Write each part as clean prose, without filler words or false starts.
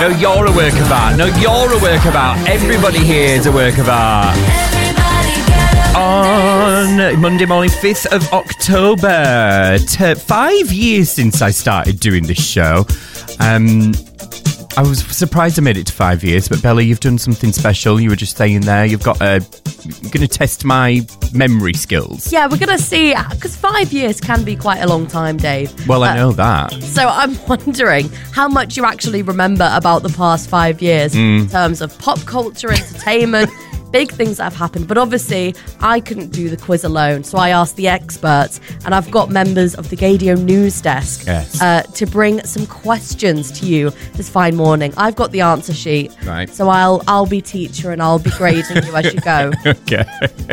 No, you're a work of art. No, you're a work of art. Everybody here is a work of art. On Monday morning, 5th of October. 5 years since I started doing this show. I was surprised I made it to 5 years, but Bella, you've done something special. You were just saying there, you're going to test my memory skills. Yeah, we're going to see, because 5 years can be quite a long time, Dave. Well, I know that. So I'm wondering how much you actually remember about the past 5 years in terms of pop culture, entertainment, big things that have happened. But obviously, I couldn't do the quiz alone, so I asked the experts, and I've got members of the Gaydio News Desk to bring some questions to you this fine morning. I've got the answer sheet, right? So I'll be teacher and I'll be grading you as you go. Okay.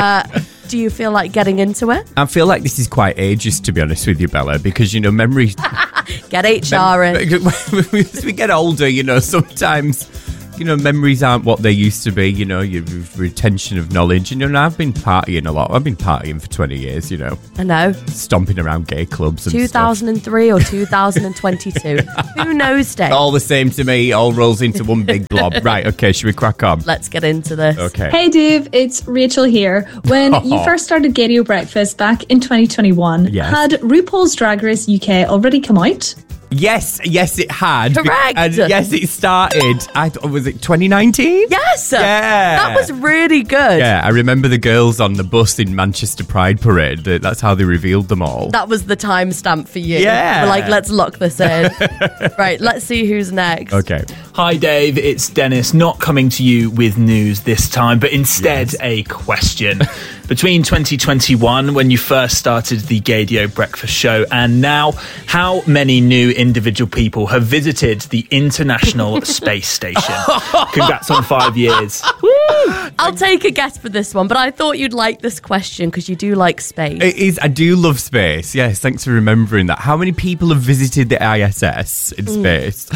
Do you feel like getting into it? I feel like this is quite ageist, to be honest with you, Bella, because, memory... Get HR in. As we get older, sometimes... memories aren't what they used to be, your retention of knowledge. I've been partying a lot. I've been partying for 20 years, I know. Stomping around gay clubs and 2003 stuff. or 2022. Who knows, Dave? All the same to me. All rolls into one big blob. Right, okay, should we crack on? Let's get into this. Okay. Hey, Dave, it's Rachel here. When you first started Gaydio Breakfast back in 2021, had RuPaul's Drag Race UK already come out? Yes, it had. Correct. And yes, it started. Was it 2019? Yes. Yeah. That was really good. Yeah, I remember the girls on the bus in Manchester Pride Parade. That's how they revealed them all. That was the timestamp for you. Yeah. We're like, let's lock this in. Right, let's see who's next. Okay. Hi, Dave. It's Dennis, not coming to you with news this time, but instead a question. Between 2021, when you first started the Gaydio Breakfast Show, and now, how many new individual people have visited the International Space Station? Congrats on 5 years. Woo! I'll take a guess for this one, but I thought you'd like this question because you do like space. It is. I do love space. Yes, thanks for remembering that. How many people have visited the ISS in space?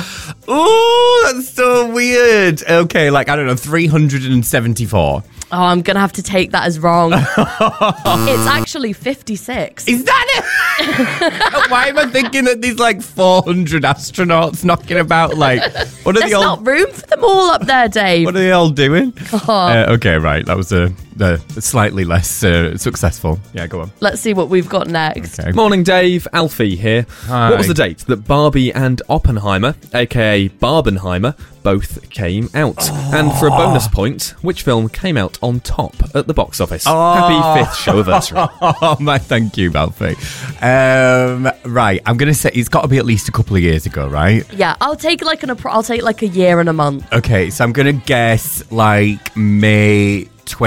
Oh, that's so weird. Okay, I don't know, 374. Oh, I'm going to have to take that as wrong. It's actually 56. Is that it? Why am I thinking that there's 400 astronauts knocking about? What are There's they all? not room for them all up there, Dave. What are they all doing? Oh. Okay, right. That was a slightly less successful. Yeah, go on. Let's see what we've got next. Okay. Morning, Dave. Alfie here. Hi. What was the date that Barbie and Oppenheimer, aka Barbenheimer, both came out? And for a bonus point, which film came out on top at the box office? Happy 5th show anniversary. Oh, my, thank you, Alfie. Right, I'm going to say it's got to be at least a couple of years ago, right? Yeah, I'll take a year and a month. Okay, so I'm going to guess May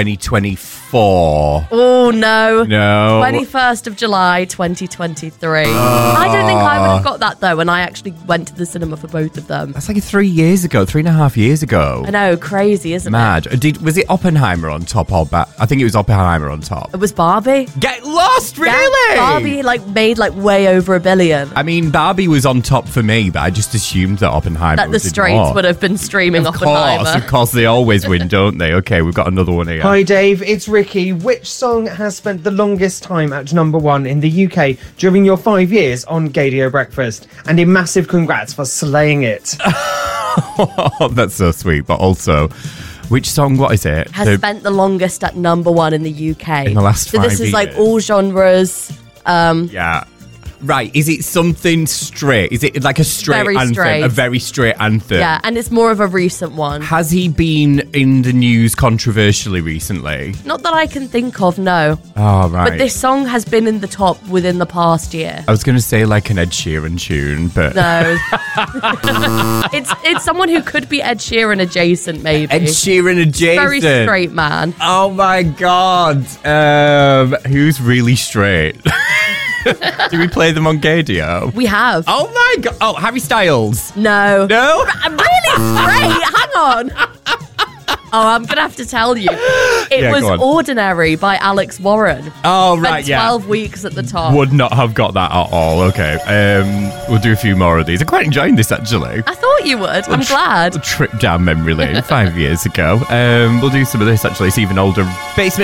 2024. Oh, no. No. 21st of July, 2023. I don't think I would have got that, though, and I actually went to the cinema for both of them. That's 3.5 years ago. I know, crazy, isn't Mad. Was it Oppenheimer on top or back? I think it was Oppenheimer on top. it? It was Barbie. Get lost, really? Yeah, Barbie, made, way over $1 billion. I mean, Barbie was on top for me, but I just assumed that Oppenheimer That the did Straits more. would have been streaming Oppenheimer. Of course, they always win, don't they? Okay, we've got another one here. Hi Dave, it's Ricky. Which song has spent the longest time at number 1 in the UK during your 5 years on Gaydio Breakfast? And a massive congrats for slaying it. Oh, that's so sweet. But also, which song, what is it? Has spent the longest at number 1 in the UK. In the last 5 years. So this is all genres. Yeah. Right, is it something straight? Is it like a straight Very anthem? straight. A very straight anthem? Yeah, and it's more of a recent one. Has he been in the news controversially recently? Not that I can think of, no. Oh, right. But this song has been in the top within the past year. I was going to say an Ed Sheeran tune, but... No. It's someone who could be Ed Sheeran adjacent, maybe. Ed Sheeran adjacent. Very straight man. Oh my God. Who's really straight? Do we play them on Gaydio? We have. Oh my God. Oh, Harry Styles. No. No? I'm really straight. Hang on. Oh, I'm going to have to tell you. It was Ordinary by Alex Warren. Oh, right, Spent 12 weeks at the top. Would not have got that at all. Okay. We'll do a few more of these. I'm quite enjoying this, actually. I thought you would. I'm glad. A trip down memory lane 5 years ago. We'll do some of this, actually. It's even older. Basement